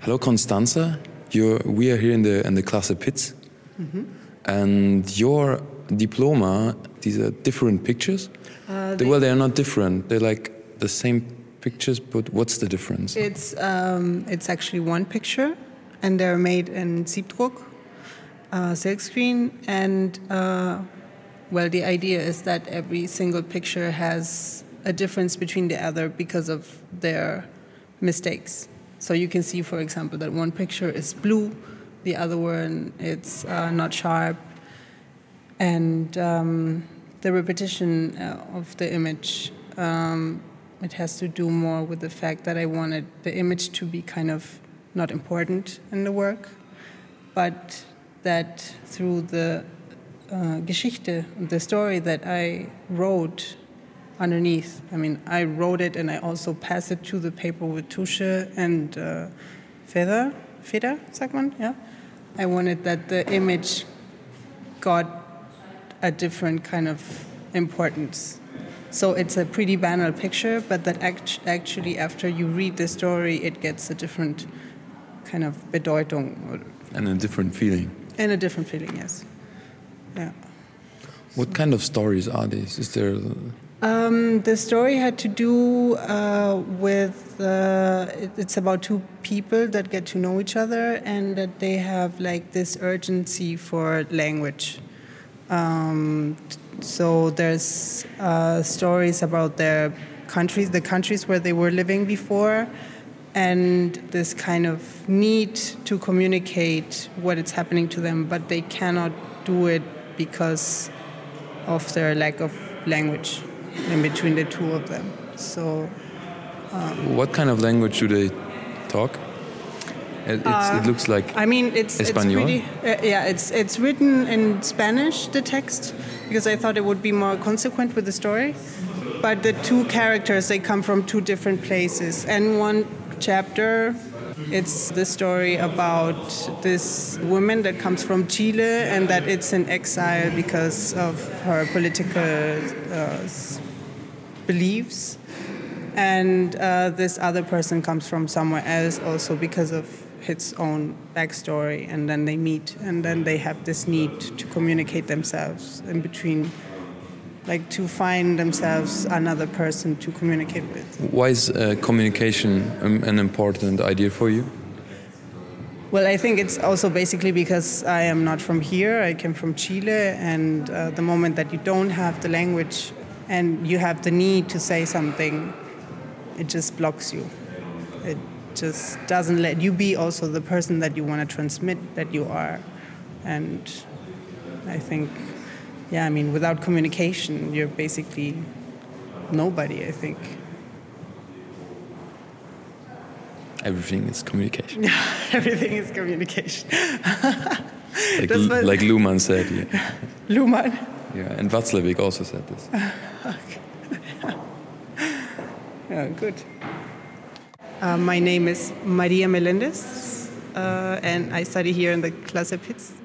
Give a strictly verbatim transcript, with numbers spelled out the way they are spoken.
Hello, Constanze. You're, we are here in the in the Klasse Pitz, mm-hmm. and your diploma. These are different pictures. Uh, they, well, they are not different. They're like the same pictures, but what's the difference? It's um, it's actually one picture, and they're made in Siebdruck, uh, silkscreen, and uh, well, the idea is that every single picture has a difference between the other because of their mistakes. So you can see, for example, that one picture is blue, the other one it's uh, not sharp, and um, the repetition uh, of the image, um, it has to do more with the fact that I wanted the image to be kind of not important in the work, but that through the uh, Geschichte, the story that I wrote underneath. I mean, I wrote it and I also passed it to the paper with Tusche and uh, feather, Feder, sagt man, yeah. I wanted that the image got a different kind of importance. So it's a pretty banal picture, but that act- actually after you read the story, it gets a different kind of Bedeutung. And a different feeling. And a different feeling, yes. Yeah. What kind of stories are these? Is there... Um, the story had to do uh, with, uh, it, it's about two people that get to know each other and that they have like this urgency for language. Um, so there's uh, stories about their countries, the countries where they were living before, and this kind of need to communicate what is happening to them, but they cannot do it because of their lack of language in between the two of them. So, um, what kind of language do they talk? It, uh, it looks like I mean, it's Espanol. It's really, uh, yeah, it's it's written in Spanish, the text, because I thought it would be more consequent with the story. But the two characters, they come from two different places, and one chapter, it's the story about this woman that comes from Chile and that it's in exile because of her political uh, beliefs. And uh, this other person comes from somewhere else also because of his own backstory. And then they meet and then they have this need to communicate themselves in between, like to find themselves another person to communicate with. Why is uh, communication um, an important idea for you? Well, I think it's also basically because I am not from here. I came from Chile, and uh, the moment that you don't have the language and you have the need to say something, it just blocks you. It just doesn't let you be also the person that you want to transmit that you are. And I think, yeah, I mean, without communication, you're basically nobody, I think. Everything is communication. Everything is communication. like, L- like Luhmann said. Yeah. Luhmann? Yeah, and Watzlawick also said this. Okay. Yeah, good. Uh, my name is Maria Melendez, uh, and I study here in the Klasse Pitz.